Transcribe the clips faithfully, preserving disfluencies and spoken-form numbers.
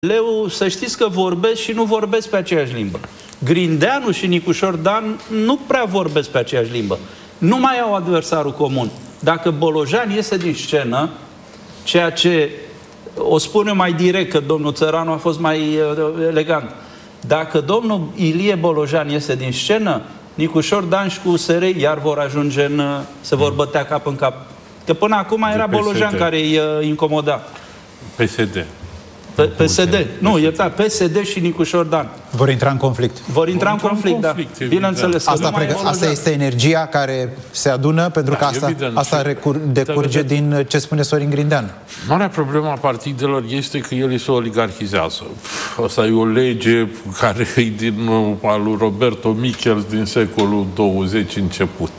Leu, să știți că vorbesc și nu vorbesc pe aceeași limbă. Grindeanu și Nicușor Dan nu prea vorbesc pe aceeași limbă. Nu mai au adversarul comun. Dacă Bolojan iese din scenă, ceea ce o spun eu mai direct, că domnul Țăranu a fost mai uh, elegant. Dacă domnul Ilie Bolojan iese din scenă, Nicușor Dan și cu U S R iar vor ajunge în, se vor bătea cap în cap. Că până acum era Bolojan care îi uh, incomoda. P S D. P S D. Nu, iertat, P S D și Nicușor Dan. Vor intra în conflict. Vor intra în conflict, da. Bineînțeles. Asta, asta este energia care se adună, pentru că asta, asta recur, decurge din ce spune Sorin Grindeanu. Marea problemă a partidelor este că ele se oligarhizează. Asta e o lege care e din al lui Roberto Michels din secolul douăzeci început.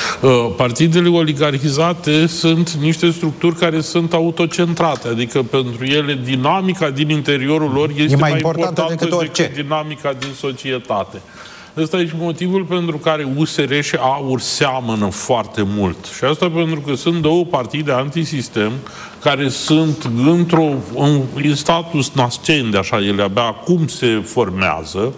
Partidele oligarhizate sunt niște structuri care sunt autocentrate, adică pentru ele dinamica din interiorul lor este mai, mai importantă, importantă decât, decât orice. dinamica din societate. Ăsta e motivul pentru care U S R și A U R seamănă foarte mult. Și asta pentru că sunt două partide antisistem care sunt într-o în status nascende, așa, ele abia acum se formează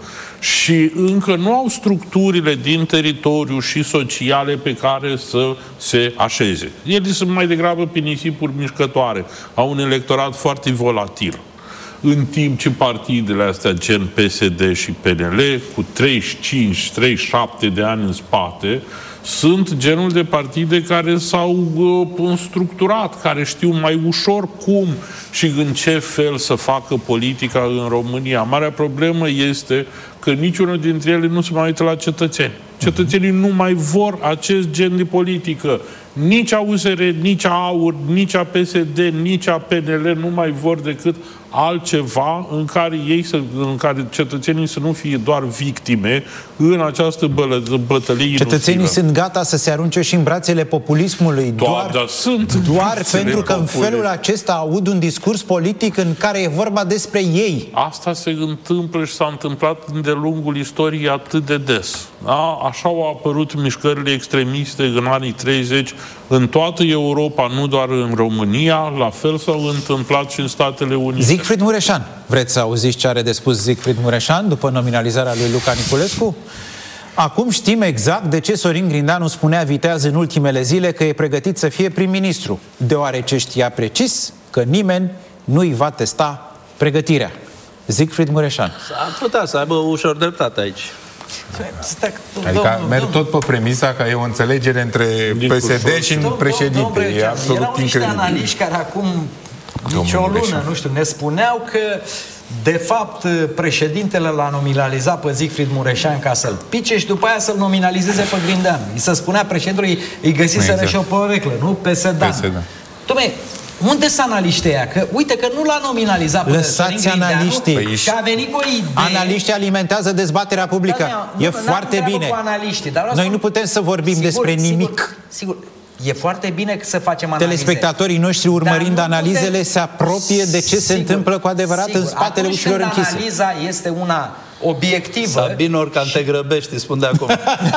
și încă nu au structurile din teritoriu și sociale pe care să se așeze. Ele sunt mai degrabă pe nisipuri mișcătoare, au un electorat foarte volatil. În timp ce partidele astea, gen P S D și P N L, cu treizeci și cinci treizeci și șapte de ani în spate, sunt genul de partide care s-au uh, structurat, care știu mai ușor cum și în ce fel să facă politica în România. Marea problemă este că niciunul dintre ele nu se mai uită la cetățeni. Cetățenii nu mai vor acest gen de politică. Nici a U S R, nici a A U R, nici a P S D, nici a P N L nu mai vor decât altceva în care ei să, în care cetățenii să nu fie doar victime în această bălă, bătălie. Cetățenii inutilă. sunt gata să se arunce și în brațele populismului doar, doar, sunt doar pentru că în felul acesta aud un discurs politic în care e vorba despre ei. Asta se întâmplă și s-a întâmplat de lungul istoriei atât de des. Da? Așa au apărut mișcările extremiste în anii treizeci în toată Europa, nu doar în România, la fel s-au întâmplat și în Statele Unite. Siegfried Mureșan. Vreți să auziți ce are de spus Siegfried Mureșan după nominalizarea lui Luca Niculescu? Acum știm exact de ce Sorin Grindeanu spunea viteaz în ultimele zile că e pregătit să fie prim-ministru, deoarece știa precis că nimeni nu îi va testa pregătirea. Siegfried Mureșan. Ar putea să aibă ușor dreptate aici. Adică merg tot pe premisa că e o înțelegere între P S D și președinte. E absolut erau niște incredibil. analiști care acum nici o lună, nu știu, ne spuneau că de fapt președintele l-a nominalizat pe Siegfried Mureșan ca să-l pice și după aia să-l nominalizeze pe Grindeanu. I se spunea președintelui, îi găsiseră exact. Și o poveclă, nu? Pesedan. Dom'le, unde sunt analiștii aia? Că uite că nu l-a nominalizat pe Lăsați analiștii. Păi că a venit cu o idee. Analiștii alimentează dezbaterea publică. Da, nu, e nu, foarte bine. Noi spun... nu putem să vorbim sigur, despre nimic. Sigur, sigur. E foarte bine să facem analize. Telespectatorii noștri, urmărind analizele, putem... se apropie de ce sigur, se întâmplă cu adevărat sigur. În spatele ușilor închise. Analiza este una obiectivă. Sabin Orcan, te grăbești, îi spun de acum.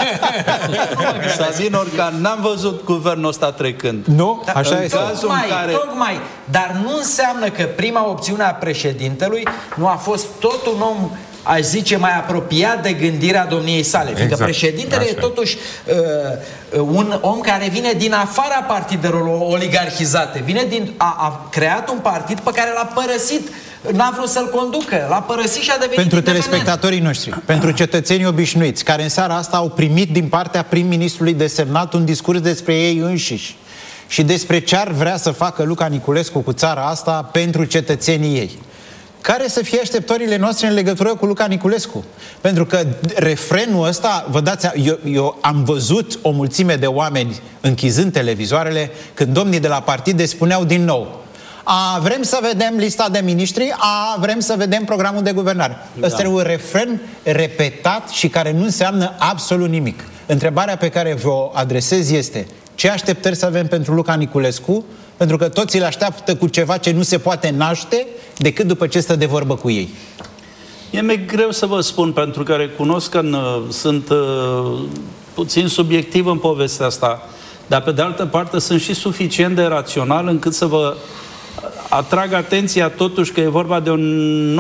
Sabin Orcan, n-am văzut guvernul ăsta trecând. Nu? Da, așa este. Tocmai, care... tocmai. Dar nu înseamnă că prima opțiune a președintelui nu a fost tot un om, aș zice, mai apropiat de gândirea domniei sale. Exact. Fiindcă președintele așa e totuși uh, un om care vine din afara partidelor oligarhizate. Vine din, a, a creat un partid pe care l-a părăsit. N-a vrut să-l conducă, l-a părăsit și a devenit pentru telespectatorii noștri, pentru cetățenii obișnuiți, care în seara asta au primit din partea prim-ministrului desemnat un discurs despre ei înșiși și despre ce ar vrea să facă Luca Niculescu cu țara asta pentru cetățenii ei. Care să fie așteptările noastre în legătură cu Luca Niculescu? Pentru că refrenul ăsta, vă dați, eu, eu am văzut o mulțime de oameni închizând televizoarele când domnii de la partide spuneau din nou: a, vrem să vedem lista de miniștri, a, vrem să vedem programul de guvernare. Da. Ăsta e un refren repetat și care nu înseamnă absolut nimic. Întrebarea pe care vă adresez este: ce așteptări să avem pentru Luca Niculescu? Pentru că toți îl așteaptă cu ceva ce nu se poate naște decât după ce stă de vorbă cu ei. E mi greu să vă spun, pentru că recunosc că uh, sunt uh, puțin subiectiv în povestea asta, dar pe de altă parte sunt și suficient de rațional încât să vă Atrag atenția totuși că e vorba de un